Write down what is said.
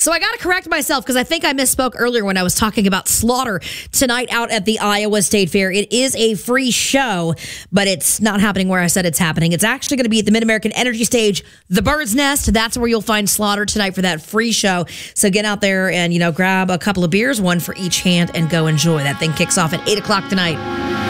So I got to correct myself because I think I misspoke earlier when I was talking about Slaughter tonight out at the Iowa State Fair. It is a free show, but it's not happening where I said it's happening. It's actually going to be at the Mid-American Energy Stage, the Bird's Nest. That's where you'll find Slaughter tonight for that free show. So get out there and, grab a couple of beers, one for each hand, and go enjoy. That thing kicks off at 8 o'clock tonight.